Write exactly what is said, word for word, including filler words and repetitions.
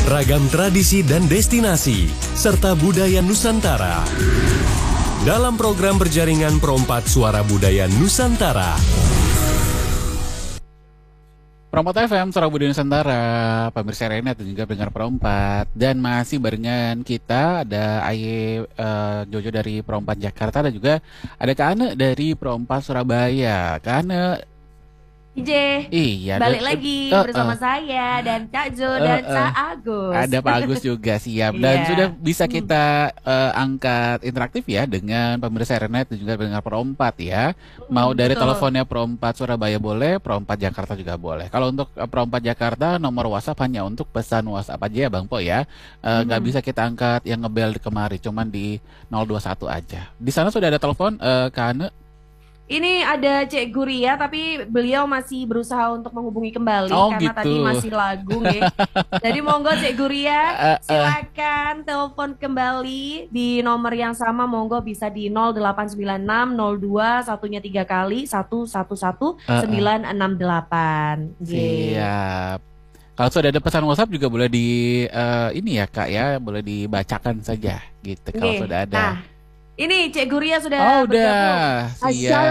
ragam tradisi dan destinasi, serta budaya Nusantara. Dalam program berjaringan Perompat Suara Budaya Nusantara. Perompat F M, Suara Budaya Nusantara, pemirsa Renet dan juga pendengar Perompat. Dan masih barengan kita ada Aye uh, Jojo dari Perompat Jakarta dan juga ada Kak Ane dari Perompat Surabaya. Kak Ane, I J, iya, balik dan, lagi uh, bersama uh, saya dan Kak Jo uh, dan uh, Kak Agus. Ada Pak Agus juga, siap. Dan yeah. sudah bisa kita uh, angkat interaktif ya dengan pemirsa Renet dan juga pendengar Perompat ya. Mau Hmm, dari betul. teleponnya Perompat Surabaya boleh, Perompat Jakarta juga boleh. Kalau untuk uh, Perompat Jakarta, nomor WhatsApp hanya untuk pesan WhatsApp aja ya Bang Po ya. Uh, Nggak Mhm. bisa kita angkat yang ngebel kemari, cuman di nol dua satu aja. Di sana sudah ada telepon, uh, Kak Ane. Ini ada Cek Guria, tapi beliau masih berusaha untuk menghubungi kembali Oh karena gitu. tadi masih lagu ya. Jadi monggo Cek Guria, Uh, uh, silakan telepon kembali di nomor yang sama. Monggo bisa di nol delapan sembilan enam nol dua satunya tiga kali satu satu satu uh, uh. sembilan enam delapan. Siap. Kalau sudah ada pesan WhatsApp juga boleh di uh, ini ya Kak ya, boleh dibacakan saja gitu kalau Oke. sudah ada. Nah, ini Cek Guria sudah Oh bergabung. udah, siap.